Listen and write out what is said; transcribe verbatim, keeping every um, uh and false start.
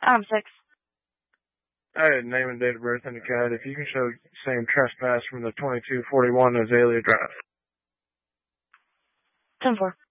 I'm six. Alright, name and date of birth indicated. If you can show the same trespass from the twenty-two forty-one Azalea Drive. ten four.